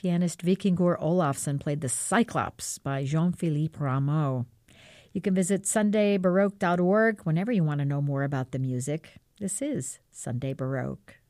Pianist Vikingur Olafsson played the Cyclops by Jean-Philippe Rameau. You can visit sundaybaroque.org whenever you want to know more about the music. This is Sunday Baroque.